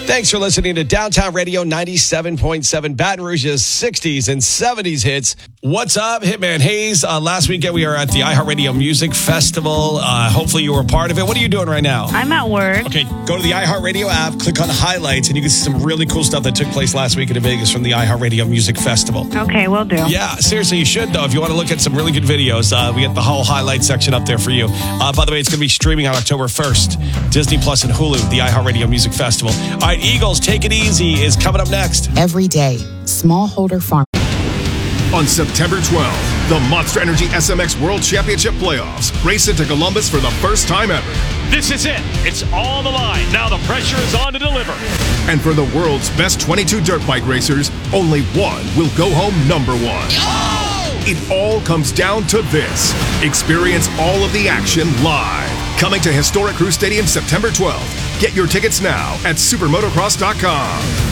Thanks for listening to Downtown Radio 97.7, Baton Rouge's 60s and 70s hits. What's up, Hitman Hayes? Last weekend we were at the iHeartRadio Music Festival. Hopefully you were a part of it. What are you doing right now? I'm at work. Okay, go to the iHeartRadio app, click on highlights, and you can see some really cool stuff that took place last week in Vegas from the iHeartRadio Music Festival. Okay, will do. Yeah, seriously, you should, though. If you want to look at some really good videos, we got the whole highlight section up there for you. By the way, it's going to be streaming on October 1st. Disney Plus and Hulu, the iHeartRadio Music Festival. All right, Eagles, Take It Easy is coming up next. Every day, smallholder farm. On September 12th, the Monster Energy SMX World Championship Playoffs race into Columbus for the first time ever. This is it. It's on the line. Now the pressure is on to deliver. And for the world's best 22 dirt bike racers, only one will go home number one. Oh! It all comes down to this. Experience all of the action live. Coming to Historic Crew Stadium September 12th. Get your tickets now at supermotocross.com.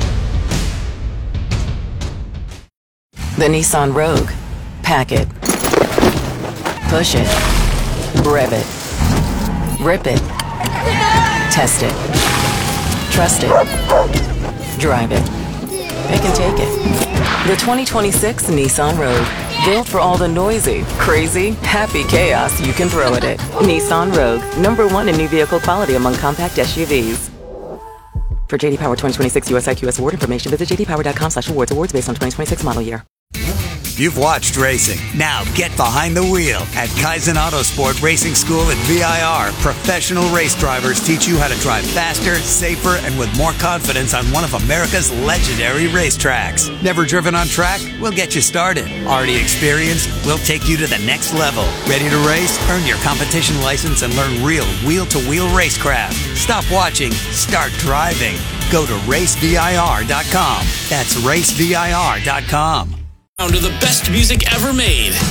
The Nissan Rogue. Pack it. Push it. Rev it. Rip it. Test it. Trust it. Drive it. Pick and take it. The 2026 Nissan Rogue. Built for all the noisy, crazy, happy chaos you can throw at it. Nissan Rogue. #1 in new vehicle quality among compact SUVs. For JD Power 2026 US IQS award information, visit jdpower.com/awards. Awards based on 2026 model year. You've watched racing. Now get behind the wheel at Kaizen Autosport Racing School at VIR. Professional race drivers teach you how to drive faster, safer, and with more confidence on one of America's legendary racetracks. Never driven on track? We'll get you started. Already experienced? We'll take you to the next level. Ready to race? Earn your competition license and learn real wheel-to-wheel racecraft. Stop watching. Start driving. Go to racevir.com. That's racevir.com. To the best music ever made.